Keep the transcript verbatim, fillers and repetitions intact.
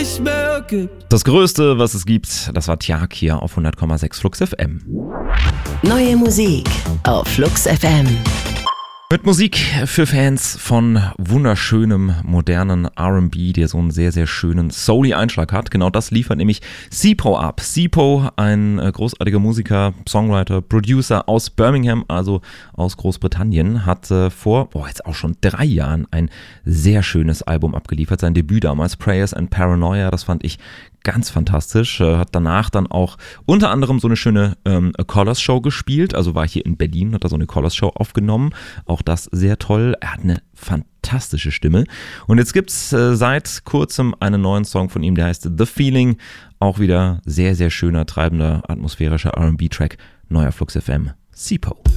nicht mehr gibt. Das Größte, was es gibt, das war Tjag hier auf hundert Komma sechs Flux F M. Neue Musik auf Flux F M. Mit Musik für Fans von wunderschönem, modernen R and B, der so einen sehr, sehr schönen soul Einschlag hat. Genau das liefert nämlich Sipo ab. Sipo, ein großartiger Musiker, Songwriter, Producer aus Birmingham, also aus Großbritannien, hat äh, vor, boah, jetzt auch schon drei Jahren ein sehr schönes Album abgeliefert. Sein Debüt damals, Prayers and Paranoia, das fand ich ganz fantastisch, äh, hat danach dann auch unter anderem so eine schöne ähm, Colors Show gespielt, also war hier in Berlin, hat da so eine Colors Show aufgenommen, auch das sehr toll, er hat eine fantastische Stimme und jetzt gibt's äh, seit kurzem einen neuen Song von ihm, der heißt The Feeling, auch wieder sehr, sehr schöner, treibender, atmosphärischer R and B-Track, neuer Flux F M, Sipo.